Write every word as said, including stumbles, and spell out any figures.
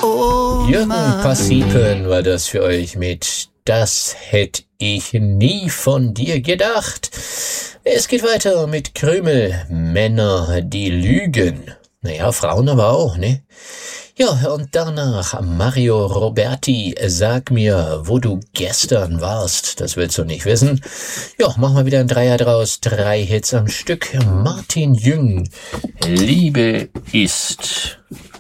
Oh Jürgen Mann. Passipen war das für euch mit Das hätt ich nie von dir gedacht. Es geht weiter mit Krümel, Männer, die lügen. Naja, Frauen aber auch, ne? Ja, und danach Mario Roberti, Sag mir, wo du gestern warst. Das willst du nicht wissen. Ja, machen wir wieder ein Dreier draus. Drei Hits am Stück. Martin Jüng, Liebe ist...